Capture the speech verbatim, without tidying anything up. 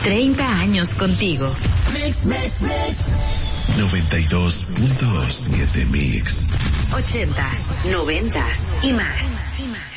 treinta años contigo. Mix, mix, mix. noventa y dos punto siete Mix. ochentas, noventas y más. Y más.